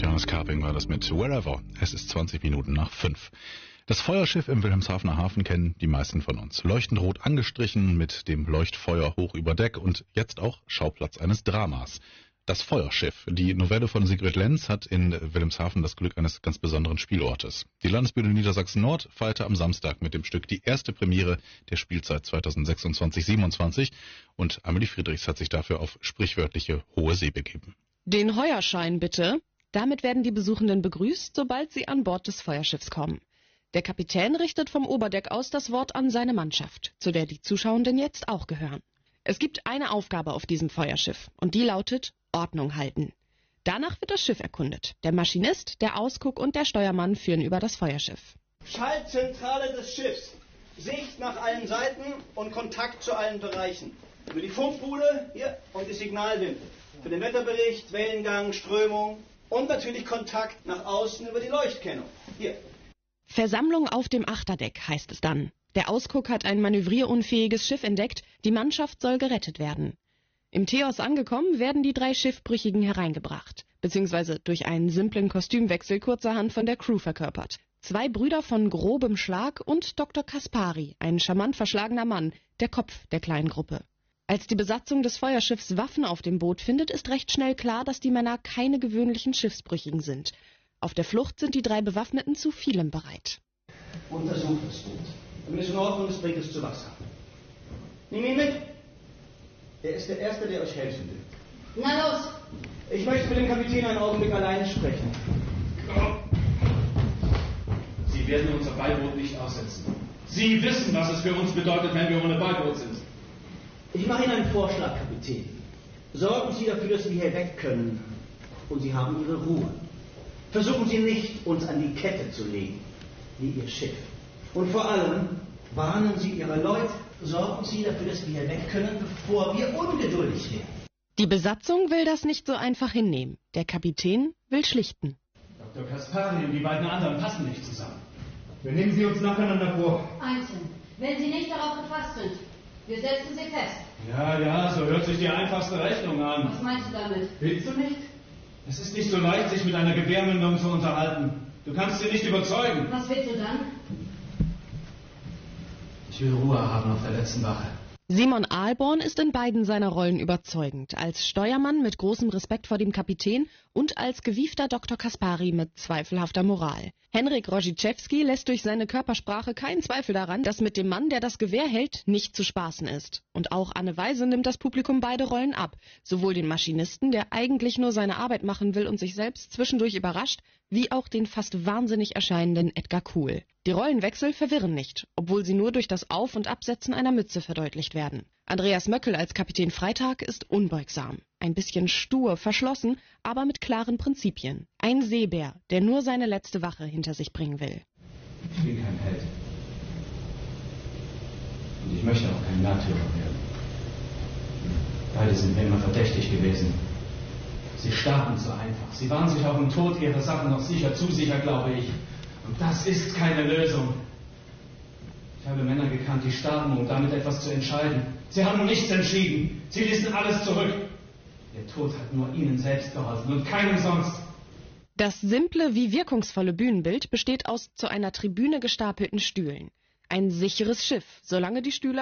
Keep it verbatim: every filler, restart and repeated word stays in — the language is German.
Johannes Karping war das mit Wherever. Es ist zwanzig Minuten nach fünf. Das Feuerschiff im Wilhelmshavener Hafen kennen die meisten von uns. Leuchtend rot angestrichen, mit dem Leuchtfeuer hoch über Deck und jetzt auch Schauplatz eines Dramas. Das Feuerschiff. Die Novelle von Sigrid Lenz hat in Wilhelmshaven das Glück eines ganz besonderen Spielortes. Die Landesbühne Niedersachsen-Nord feierte am Samstag mit dem Stück die erste Premiere der Spielzeit zweitausendsechsundzwanzig siebenundzwanzig und Amelie Friedrichs hat sich dafür auf sprichwörtliche hohe See begeben. Den Heuerschein bitte. Damit werden die Besuchenden begrüßt, sobald sie an Bord des Feuerschiffs kommen. Der Kapitän richtet vom Oberdeck aus das Wort an seine Mannschaft, zu der die Zuschauenden jetzt auch gehören. Es gibt eine Aufgabe auf diesem Feuerschiff und die lautet Ordnung halten. Danach wird das Schiff erkundet. Der Maschinist, der Ausguck und der Steuermann führen über das Feuerschiff. Schaltzentrale des Schiffs. Sicht nach allen Seiten und Kontakt zu allen Bereichen. Über die Funkbude hier und die Signalwimpel. Für den Wetterbericht, Wellengang, Strömung und natürlich Kontakt nach außen über die Leuchtkennung. Hier. Versammlung auf dem Achterdeck heißt es dann. Der Ausguck hat ein manövrierunfähiges Schiff entdeckt. Die Mannschaft soll gerettet werden. Im Teos angekommen, werden die drei Schiffbrüchigen hereingebracht, beziehungsweise durch einen simplen Kostümwechsel kurzerhand von der Crew verkörpert. Zwei Brüder von grobem Schlag und Doktor Kaspari, ein charmant verschlagener Mann, der Kopf der kleinen Gruppe. Als die Besatzung des Feuerschiffs Waffen auf dem Boot findet, ist recht schnell klar, dass die Männer keine gewöhnlichen Schiffsbrüchigen sind. Auf der Flucht sind die drei Bewaffneten zu vielem bereit. Untersuch das Boot. Wenn es in Ordnung ist, bringt es zu Wasser. Nimm ihn mit. Er ist der Erste, der euch helfen will. Na los! Ich möchte mit dem Kapitän einen Augenblick alleine sprechen. Sie werden unser Beiboot nicht aussetzen. Sie wissen, was es für uns bedeutet, wenn wir ohne Beiboot sind. Ich mache Ihnen einen Vorschlag, Kapitän. Sorgen Sie dafür, dass wir hier weg können. Und Sie haben Ihre Ruhe. Versuchen Sie nicht, uns an die Kette zu legen, wie Ihr Schiff. Und vor allem warnen Sie Ihre Leute. Sorgen Sie dafür, dass wir hier weg können, bevor wir ungeduldig werden. Die Besatzung will das nicht so einfach hinnehmen. Der Kapitän will schlichten. Doktor Kaspari und die beiden anderen passen nicht zusammen. Wir nehmen Sie uns nacheinander vor. Einzeln. Wenn Sie nicht darauf gefasst sind, wir setzen Sie fest. Ja, ja, so hört sich die einfachste Rechnung an. Was meinst du damit? Willst du nicht? Es ist nicht so leicht, sich mit einer Gewehrmündung zu unterhalten. Du kannst sie nicht überzeugen. Was willst du dann? Ich will Ruhe haben auf der letzten Wache. Simon Ahlborn ist in beiden seiner Rollen überzeugend. Als Steuermann mit großem Respekt vor dem Kapitän und als gewiefter Doktor Kaspari mit zweifelhafter Moral. Henryk Rožičevský lässt durch seine Körpersprache keinen Zweifel daran, dass mit dem Mann, der das Gewehr hält, nicht zu spaßen ist. Und auch Anne Weise nimmt das Publikum beide Rollen ab. Sowohl den Maschinisten, der eigentlich nur seine Arbeit machen will und sich selbst zwischendurch überrascht, wie auch den fast wahnsinnig erscheinenden Edgar Kuhl. Die Rollenwechsel verwirren nicht, obwohl sie nur durch das Auf- und Absetzen einer Mütze verdeutlicht werden. Andreas Möckel als Kapitän Freitag ist unbeugsam. Ein bisschen stur, verschlossen, aber mit klaren Prinzipien. Ein Seebär, der nur seine letzte Wache hinter sich bringen will. Ich bin kein Held. Und ich möchte auch kein Märtyrer werden. Beide sind mir immer verdächtig gewesen. Sie starben so einfach. Sie waren sich auf den Tod ihrer Sache noch sicher, zu sicher, glaube ich. Und das ist keine Lösung. Ich habe Männer gekannt, die starben, um damit etwas zu entscheiden. Sie haben nichts entschieden. Sie ließen alles zurück. Der Tod hat nur ihnen selbst geholfen und keinem sonst. Das simple wie wirkungsvolle Bühnenbild besteht aus zu einer Tribüne gestapelten Stühlen. Ein sicheres Schiff, solange die Stühle